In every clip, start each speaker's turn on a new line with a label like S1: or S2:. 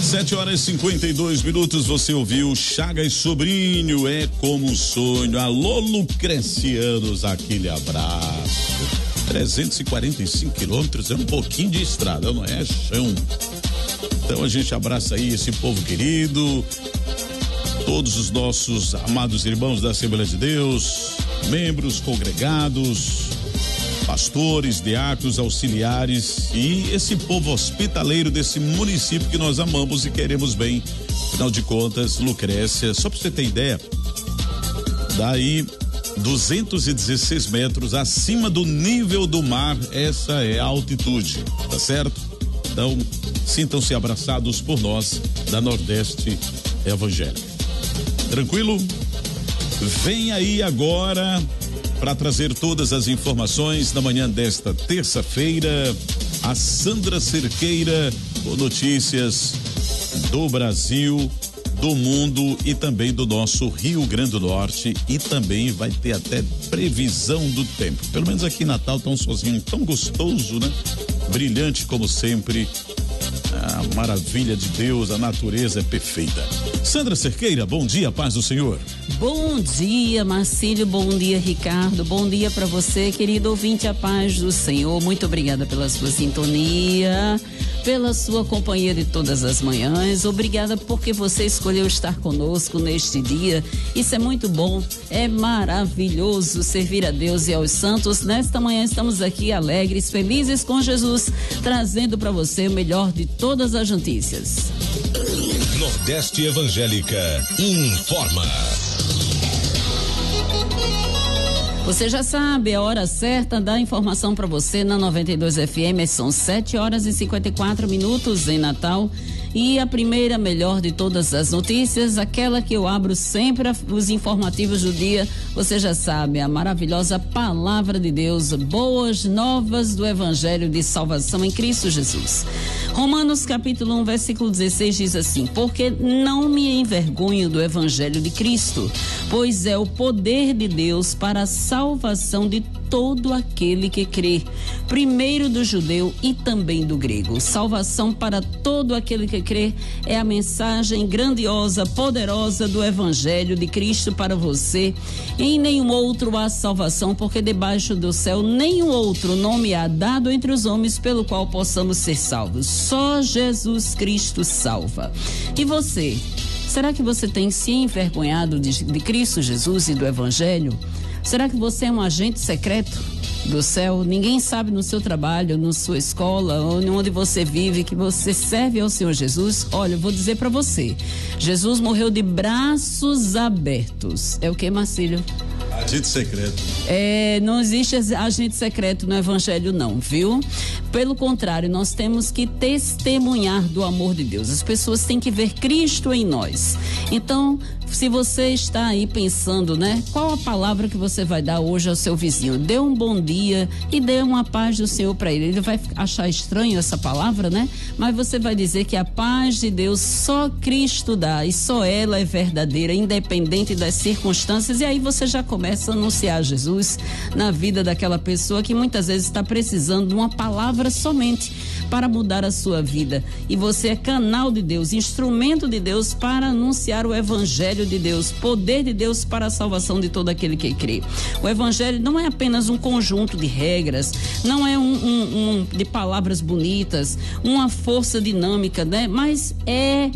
S1: 7h52, você ouviu Chagas Sobrinho, é como sonho. Alô, lucrecianos, aquele abraço. 345 quilômetros é um pouquinho de estrada, não é chão. Então a gente abraça aí esse povo querido, todos os nossos amados irmãos da Assembleia de Deus, membros, congregados, pastores, diáconos, auxiliares e esse povo hospitaleiro desse município que nós amamos e queremos bem. Afinal de contas, Lucrécia, só para você ter ideia, daí 216 metros acima do nível do mar, essa é a altitude, tá certo? Então, sintam-se abraçados por nós da Nordeste Evangélica. Tranquilo? Vem aí agora para trazer todas as informações na manhã desta terça-feira, a Sandra Cerqueira com notícias do Brasil, do mundo e também do nosso Rio Grande do Norte, e também vai ter até previsão do tempo. Pelo menos aqui em Natal tá um sozinho tão gostoso, né? Brilhante como sempre. A maravilha de Deus, a natureza é perfeita. Sandra Cerqueira, bom dia, paz do Senhor.
S2: Bom dia, Marcílio, bom dia, Ricardo, bom dia para você, querido ouvinte, a paz do Senhor. Muito obrigada pela sua sintonia, pela sua companhia de todas as manhãs. Obrigada porque você escolheu estar conosco neste dia. Isso é muito bom, é maravilhoso servir a Deus e aos santos. Nesta manhã estamos aqui alegres, felizes com Jesus, trazendo para você o melhor de todas as notícias.
S3: Nordeste Evangélica informa.
S2: Você já sabe a hora certa da informação para você na 92 FM. São 7h54 em Natal. E a primeira melhor de todas as notícias, aquela que eu abro sempre os informativos do dia, você já sabe, a maravilhosa palavra de Deus, boas novas do Evangelho de salvação em Cristo Jesus. Romanos capítulo 1, versículo 16 diz assim: porque não me envergonho do Evangelho de Cristo, pois é o poder de Deus para a salvação de todo aquele que crê, primeiro do judeu e também do grego. Salvação para todo aquele que crê é a mensagem grandiosa, poderosa do Evangelho de Cristo para você. Em nenhum outro há salvação, porque debaixo do céu nenhum outro nome há dado entre os homens pelo qual possamos ser salvos. Só Jesus Cristo salva. E você? Será que você tem se envergonhado de Cristo Jesus e do Evangelho? Será que você é um agente secreto do céu? Ninguém sabe no seu trabalho, na sua escola, ou onde você vive, que você serve ao Senhor Jesus? Olha, eu vou dizer para você, Jesus morreu de braços abertos. É o que, Marcílio?
S1: Agente secreto.
S2: Não existe agente secreto no Evangelho não, viu? Pelo contrário, nós temos que testemunhar do amor de Deus. As pessoas têm que ver Cristo em nós. Então, se você está aí pensando, né? Qual a palavra que você vai dar hoje ao seu vizinho? Dê um bom dia e dê uma paz do Senhor para ele. Ele vai achar estranho essa palavra, né? Mas você vai dizer que a paz de Deus só Cristo dá e só ela é verdadeira, independente das circunstâncias. E aí você já começa a anunciar Jesus na vida daquela pessoa que muitas vezes está precisando de uma palavra somente para mudar a sua vida. E você é canal de Deus, instrumento de Deus para anunciar o Evangelho de Deus, poder de Deus para a salvação de todo aquele que crê. O Evangelho não é apenas um conjunto de regras, não é de palavras bonitas, uma força dinâmica, né? Mas é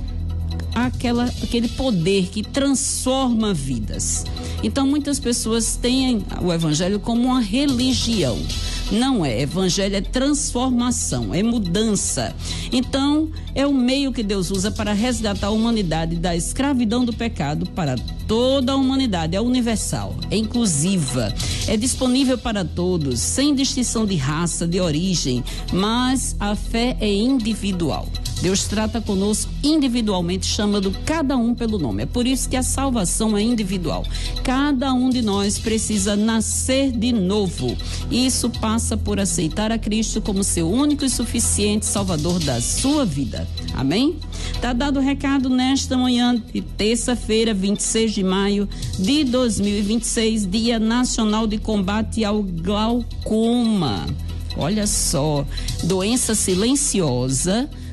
S2: aquele poder que transforma vidas. Então muitas pessoas têm o Evangelho como uma religião. Não é, Evangelho é transformação, é mudança. Então, é o meio que Deus usa para resgatar a humanidade da escravidão do pecado para toda a humanidade. É universal, é inclusiva, é disponível para todos, sem distinção de raça, de origem, mas a fé é individual. Deus trata conosco individualmente, chamando cada um pelo nome. É por isso que a salvação é individual. Cada um de nós precisa nascer de novo. Isso passa por aceitar a Cristo como seu único e suficiente Salvador da sua vida. Amém? Tá dado o recado nesta manhã de terça-feira, 26 de maio de 2026, Dia Nacional de Combate ao Glaucoma. Olha só, doença silenciosa,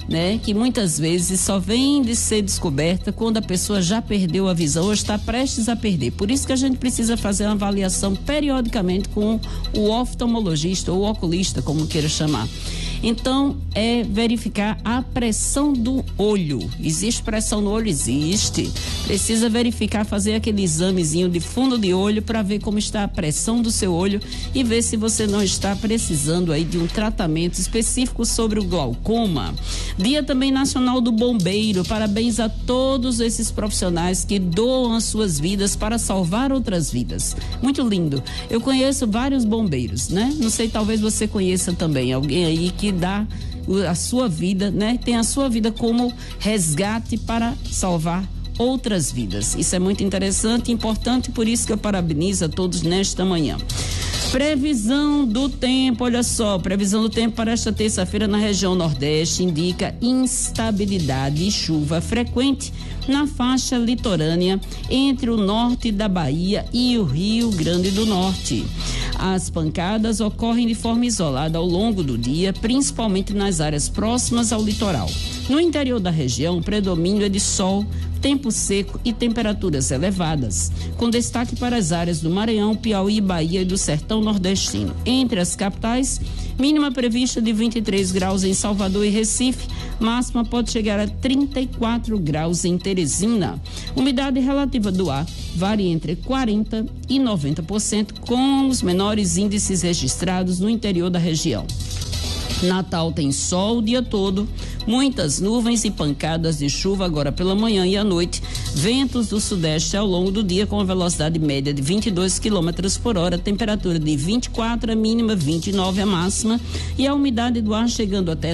S2: né? Que muitas vezes só vem de ser descoberta quando a pessoa já perdeu a visão ou está prestes a perder. Por isso que a gente precisa fazer uma avaliação periodicamente com o oftalmologista ou oculista, como queira chamar. Então, é verificar a pressão do olho. Existe pressão no olho? Existe. Precisa verificar, fazer aquele examezinho de fundo de olho para ver como está a pressão do seu olho e ver se você não está precisando aí de um tratamento específico sobre o glaucoma. Dia também Nacional do Bombeiro. Parabéns a todos esses profissionais que doam as suas vidas para salvar outras vidas. Muito lindo. Eu conheço vários bombeiros, né? Não sei, talvez você conheça também alguém aí que dá a sua vida, né? Tem a sua vida como resgate para salvar outras vidas. Isso é muito interessante e importante, por isso que eu parabenizo a todos nesta manhã. Previsão do tempo, olha só, previsão do tempo para esta terça-feira na região Nordeste indica instabilidade e chuva frequente na faixa litorânea entre o norte da Bahia e o Rio Grande do Norte. As pancadas ocorrem de forma isolada ao longo do dia, principalmente nas áreas próximas ao litoral. No interior da região, o predomínio é de sol, tempo seco e temperaturas elevadas, com destaque para as áreas do Maranhão, Piauí, Bahia e do Sertão Nordestino. Entre as capitais, mínima prevista de 23 graus em Salvador e Recife, máxima pode chegar a 34 graus em Teresina. Umidade relativa do ar varia entre 40% e 90%, com os menores índices registrados no interior da região. Natal tem sol o dia todo, muitas nuvens e pancadas de chuva agora pela manhã e à noite, ventos do sudeste ao longo do dia com a velocidade média de 22 km por hora, temperatura de 24 a mínima, 29 a máxima e a umidade do ar chegando até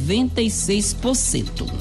S2: 96%.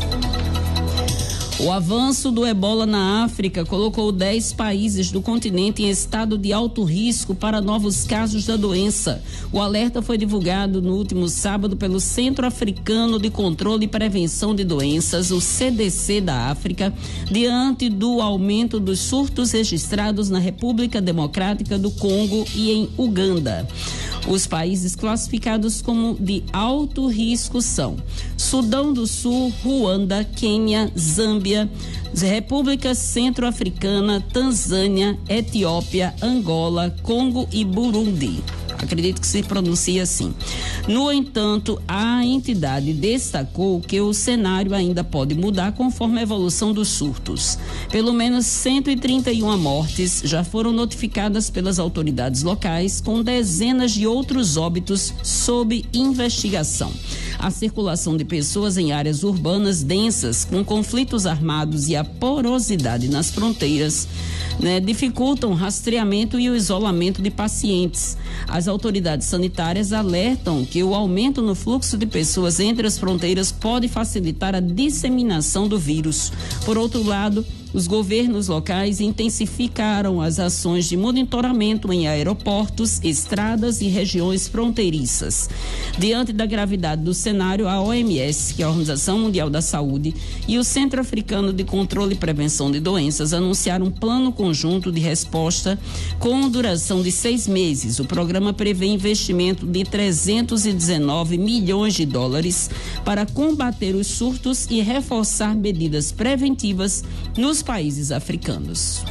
S2: O avanço do ebola na África colocou 10 países do continente em estado de alto risco para novos casos da doença. O alerta foi divulgado no último sábado pelo Centro Africano de Controle e Prevenção de Doenças, o CDC da África, diante do aumento dos surtos registrados na República Democrática do Congo e em Uganda. Os países classificados como de alto risco são Sudão do Sul, Ruanda, Quênia, Zâmbia, República Centro-Africana, Tanzânia, Etiópia, Angola, Congo e Burundi. Acredito que se pronuncia assim. No entanto, a entidade destacou que o cenário ainda pode mudar conforme a evolução dos surtos. Pelo menos 131 mortes já foram notificadas pelas autoridades locais, com dezenas de outros óbitos sob investigação. A circulação de pessoas em áreas urbanas densas, com conflitos armados e a porosidade nas fronteiras, dificultam o rastreamento e o isolamento de pacientes. As autoridades sanitárias alertam que o aumento no fluxo de pessoas entre as fronteiras pode facilitar a disseminação do vírus. Por outro lado, os governos locais intensificaram as ações de monitoramento em aeroportos, estradas e regiões fronteiriças. Diante da gravidade do cenário, a OMS, que é a Organização Mundial da Saúde, e o Centro Africano de Controle e Prevenção de Doenças anunciaram um plano conjunto de resposta com duração de 6 meses. O programa prevê investimento de 319 milhões de dólares para combater os surtos e reforçar medidas preventivas nos países africanos.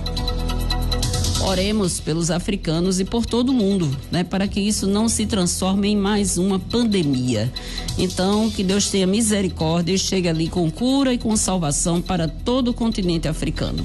S2: Oremos pelos africanos e por todo mundo, para que isso não se transforme em mais uma pandemia. Então, que Deus tenha misericórdia e chegue ali com cura e com salvação para todo o continente africano.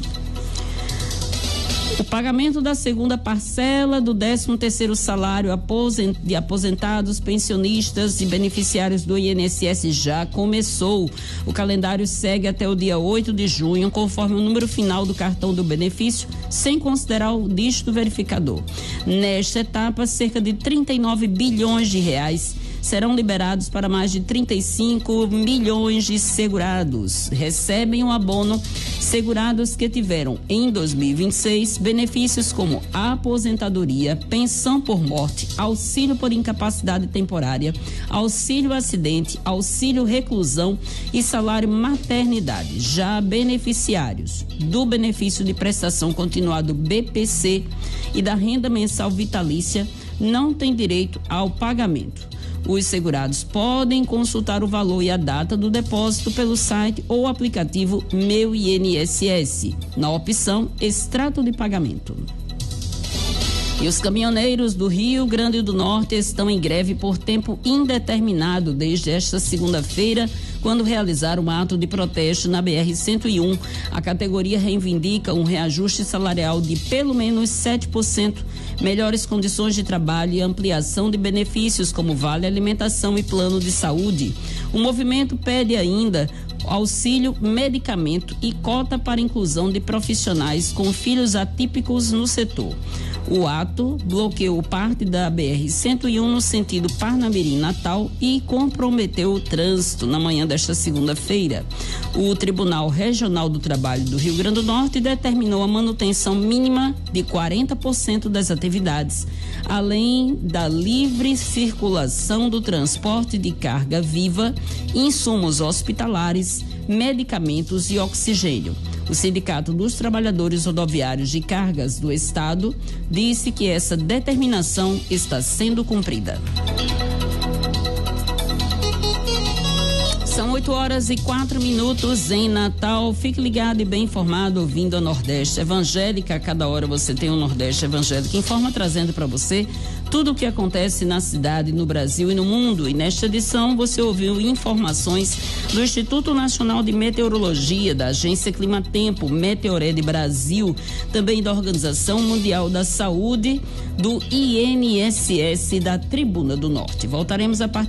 S2: O pagamento da segunda parcela do 13º salário de aposentados, pensionistas e beneficiários do INSS já começou. O calendário segue até o dia 8 de junho, conforme o número final do cartão do benefício, sem considerar o dígito verificador. Nesta etapa, cerca de 39 bilhões de reais serão liberados para mais de 35 milhões de segurados. Recebem o abono segurados que tiveram em 2026 benefícios como aposentadoria, pensão por morte, auxílio por incapacidade temporária, auxílio acidente, auxílio reclusão e salário maternidade. Já beneficiários do benefício de prestação continuada BPC e da renda mensal vitalícia não têm direito ao pagamento. Os segurados podem consultar o valor e a data do depósito pelo site ou aplicativo Meu INSS, na opção Extrato de Pagamento. E os caminhoneiros do Rio Grande do Norte estão em greve por tempo indeterminado desde esta segunda-feira, quando realizaram um ato de protesto na BR-101. A categoria reivindica um reajuste salarial de pelo menos 7%, melhores condições de trabalho e ampliação de benefícios como vale alimentação e plano de saúde. O movimento pede ainda auxílio, medicamento e cota para inclusão de profissionais com filhos atípicos no setor. O ato bloqueou parte da BR-101 no sentido Parnamirim-Natal e comprometeu o trânsito na manhã desta segunda-feira. O Tribunal Regional do Trabalho do Rio Grande do Norte determinou a manutenção mínima de 40% das atividades, além da livre circulação do transporte de carga viva, insumos hospitalares, medicamentos e oxigênio. O Sindicato dos Trabalhadores Rodoviários de Cargas do Estado disse que essa determinação está sendo cumprida. São 8h04 em Natal. Fique ligado e bem informado ouvindo a Nordeste Evangélica. A cada hora você tem um Nordeste Evangélica Informa, trazendo para você tudo o que acontece na cidade, no Brasil e no mundo. E nesta edição você ouviu informações do Instituto Nacional de Meteorologia, da Agência Climatempo, Meteored Brasil, também da Organização Mundial da Saúde, do INSS, da Tribuna do Norte. Voltaremos a partir